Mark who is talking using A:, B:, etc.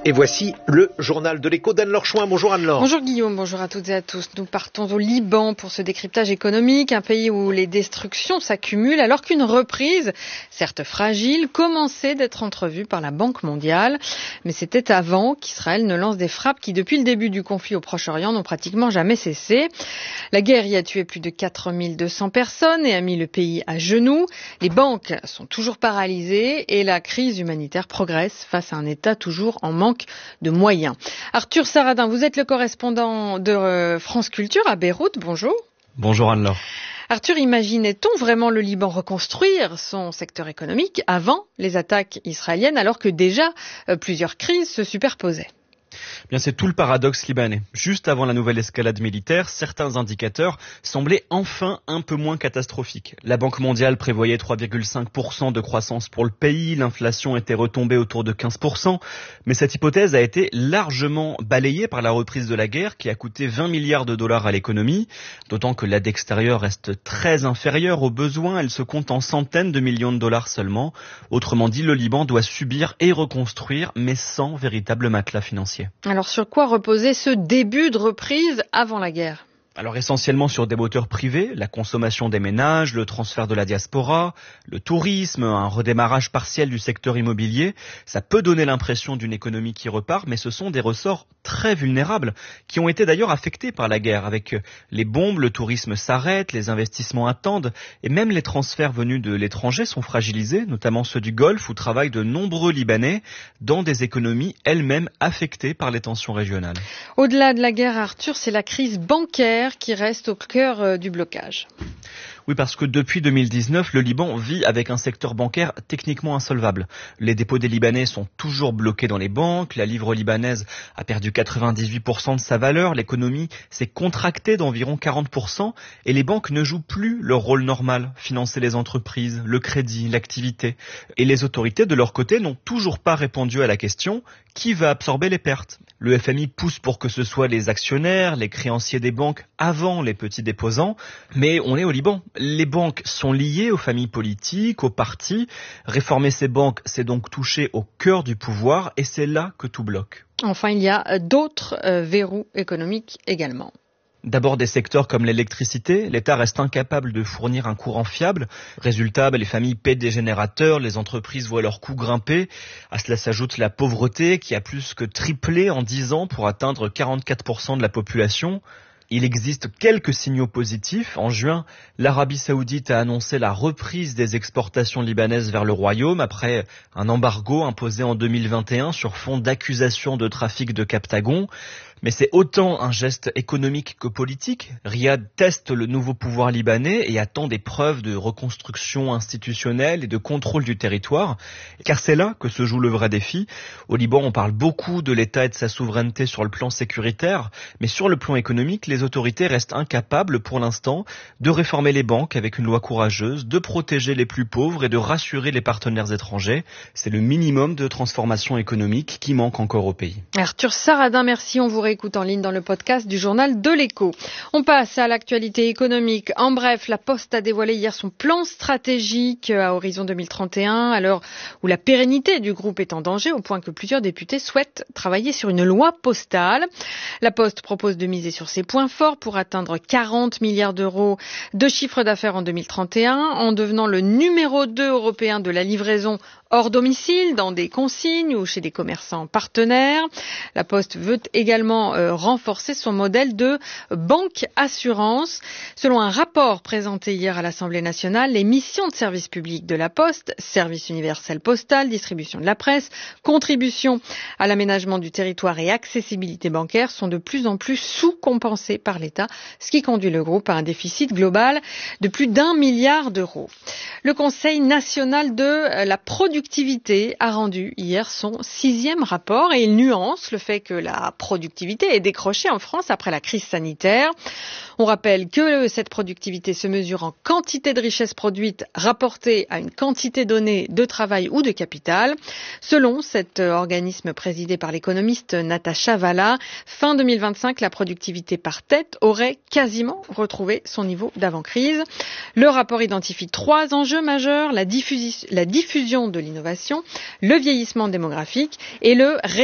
A: Et voici le journal de l'écho d'Anne-Laure Chouin. Bonjour Anne-Laure.
B: Bonjour Guillaume, bonjour à toutes et à tous. Nous partons au Liban pour ce décryptage économique, un pays où les destructions s'accumulent alors qu'une reprise, certes fragile, commençait d'être entrevue par la Banque mondiale. Mais c'était avant qu'Israël ne lance des frappes qui, depuis le début du conflit au Proche-Orient, n'ont pratiquement jamais cessé. La guerre y a tué plus de 4200 personnes et a mis le pays à genoux. Les banques sont toujours paralysées et la crise humanitaire progresse face à un État toujours en manque de moyens. Arthur Saradin, vous êtes le correspondant de France Culture à Beyrouth. Bonjour.
C: Bonjour Anne-Laure.
B: Arthur, imaginait-on vraiment le Liban reconstruire son secteur économique avant les attaques israéliennes alors que déjà plusieurs crises se superposaient ?
C: Bien, c'est tout le paradoxe libanais. Juste avant la nouvelle escalade militaire, certains indicateurs semblaient enfin un peu moins catastrophiques. La Banque mondiale prévoyait 3,5% de croissance pour le pays, l'inflation était retombée autour de 15%, mais cette hypothèse a été largement balayée par la reprise de la guerre qui a coûté 20 milliards de dollars à l'économie, d'autant que l'aide extérieure reste très inférieure aux besoins, elle se compte en centaines de millions de dollars seulement. Autrement dit, le Liban doit subir et reconstruire, mais sans véritable matelas financier.
B: Alors sur quoi reposait ce début de reprise avant la guerre ?
C: Alors essentiellement sur des moteurs privés, la consommation des ménages, le transfert de la diaspora, le tourisme, un redémarrage partiel du secteur immobilier. Ça peut donner l'impression d'une économie qui repart, mais ce sont des ressorts très vulnérables qui ont été d'ailleurs affectés par la guerre. Avec les bombes, le tourisme s'arrête, les investissements attendent et même les transferts venus de l'étranger sont fragilisés, notamment ceux du Golfe où travaillent de nombreux Libanais dans des économies elles-mêmes affectées par les tensions régionales.
B: Au-delà de la guerre, Arthur, c'est la crise bancaire qui reste au cœur du blocage.
C: Oui, parce que depuis 2019, le Liban vit avec un secteur bancaire techniquement insolvable. Les dépôts des Libanais sont toujours bloqués dans les banques, la livre libanaise a perdu 98% de sa valeur, l'économie s'est contractée d'environ 40% et les banques ne jouent plus leur rôle normal, financer les entreprises, le crédit, l'activité. Et les autorités, de leur côté, n'ont toujours pas répondu à la question « qui va absorber les pertes ?» Le FMI pousse pour que ce soit les actionnaires, les créanciers des banques avant les petits déposants, mais on est au Liban. Les banques sont liées aux familles politiques, aux partis. Réformer ces banques, c'est donc toucher au cœur du pouvoir et c'est là que tout bloque.
B: Enfin, il y a d'autres verrous économiques également.
C: D'abord des secteurs comme l'électricité, l'État reste incapable de fournir un courant fiable. Résultat, les familles paient des générateurs, les entreprises voient leurs coûts grimper. À cela s'ajoute la pauvreté qui a plus que triplé en 10 ans pour atteindre 44% de la population. Il existe quelques signaux positifs. En juin, l'Arabie Saoudite a annoncé la reprise des exportations libanaises vers le Royaume après un embargo imposé en 2021 sur fond d'accusations de trafic de Captagon. Mais c'est autant un geste économique que politique. Riyad teste le nouveau pouvoir libanais et attend des preuves de reconstruction institutionnelle et de contrôle du territoire. Car c'est là que se joue le vrai défi. Au Liban, on parle beaucoup de l'État et de sa souveraineté sur le plan sécuritaire. Mais sur le plan économique, les autorités restent incapables pour l'instant de réformer les banques avec une loi courageuse, de protéger les plus pauvres et de rassurer les partenaires étrangers. C'est le minimum de transformation économique qui manque encore au pays.
B: Arthur Saradin, merci. On vous réécoute en ligne dans le podcast du journal de l'Écho. On passe à l'actualité économique. En bref, la Poste a dévoilé hier son plan stratégique à horizon 2031, à l'heure où la pérennité du groupe est en danger, au point que plusieurs députés souhaitent travailler sur une loi postale. La Poste propose de miser sur ses points forts pour atteindre 40 milliards d'euros de chiffre d'affaires en 2031, en devenant le numéro 2 européen de la livraison hors domicile, dans des consignes ou chez des commerçants partenaires. La Poste veut également renforcer son modèle de banque assurance. Selon un rapport présenté hier à l'Assemblée nationale, les missions de service public de la Poste, service universel postal, distribution de la presse, contribution à l'aménagement du territoire et accessibilité bancaire sont de plus en plus sous-compensées par l'État, ce qui conduit le groupe à un déficit global de plus d'1 milliard d'euros. Le Conseil national de la productivité a rendu hier son 6e rapport et il nuance le fait que la productivité ait décroché en France après la crise sanitaire. On rappelle que cette productivité se mesure en quantité de richesse produite rapportée à une quantité donnée de travail ou de capital. Selon cet organisme présidé par l'économiste Natacha Valla, fin 2025, la productivité par tête aurait quasiment retrouvé son niveau d'avant-crise. Le rapport identifie 3 enjeux majeurs, la diffusion de l'innovation, le vieillissement démographique et le